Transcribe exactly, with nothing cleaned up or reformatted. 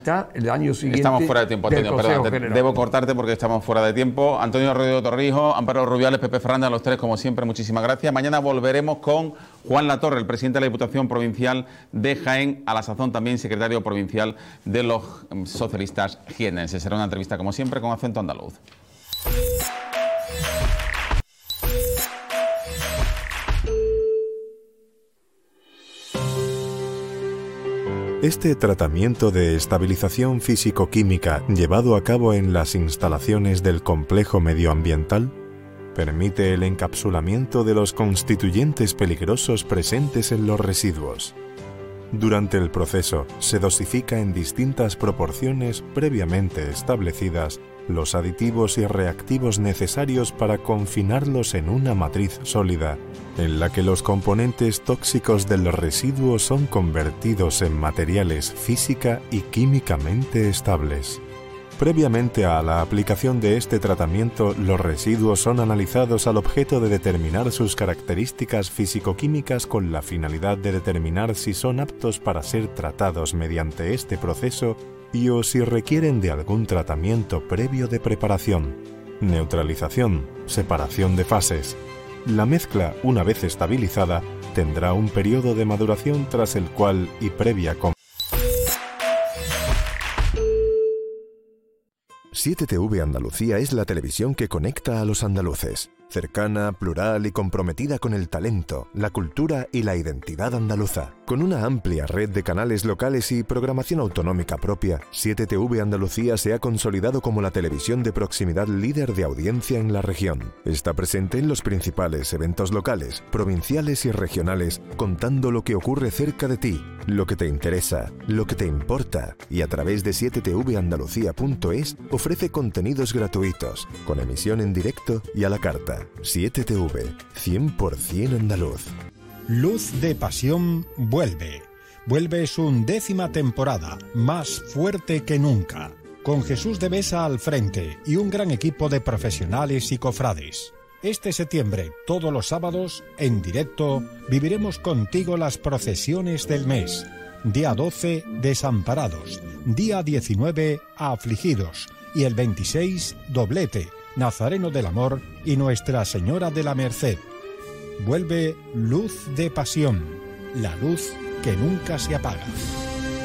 el año siguiente. Estamos fuera de tiempo, Antonio, perdón, debo cortarte porque estamos fuera de tiempo. Antonio Rodrigo Torrijos, Amparo Rubiales, Pepe Fernández, a los tres, como siempre, muchísimas gracias. Mañana volveremos con Juan Latorre, el presidente de la Diputación Provincial de Jaén, a la sazón también secretario provincial de los socialistas jienenses. Será una entrevista, como siempre, con acento andaluz. Este tratamiento de estabilización físico-química llevado a cabo en las instalaciones del complejo medioambiental permite el encapsulamiento de los constituyentes peligrosos presentes en los residuos. Durante el proceso se dosifica en distintas proporciones previamente establecidas los aditivos y reactivos necesarios para confinarlos en una matriz sólida, en la que los componentes tóxicos del residuo son convertidos en materiales física y químicamente estables. Previamente a la aplicación de este tratamiento, los residuos son analizados al objeto de determinar sus características físico-químicas con la finalidad de determinar si son aptos para ser tratados mediante este proceso y o si requieren de algún tratamiento previo de preparación, neutralización, separación de fases. La mezcla, una vez estabilizada, tendrá un periodo de maduración tras el cual y previa con siete T V Andalucía es la televisión que conecta a los andaluces. Cercana, plural y comprometida con el talento, la cultura y la identidad andaluza. Con una amplia red de canales locales y programación autonómica propia, siete T V Andalucía se ha consolidado como la televisión de proximidad líder de audiencia en la región. Está presente en los principales eventos locales, provinciales y regionales, contando lo que ocurre cerca de ti, lo que te interesa, lo que te importa, y a través de siete T V andalucía punto es ofrece contenidos gratuitos, con emisión en directo y a la carta. siete T V, cien por cien andaluz. Luz de Pasión vuelve. Vuelve su undécima temporada, más fuerte que nunca, con Jesús de Besa al frente y un gran equipo de profesionales y cofrades. Este septiembre, todos los sábados, en directo, viviremos contigo las procesiones del mes. Día doce, Desamparados. Día diecinueve, Afligidos. Y el veintiséis, Doblete, Nazareno del Amor y Nuestra Señora de la Merced. Vuelve Luz de Pasión, la luz que nunca se apaga.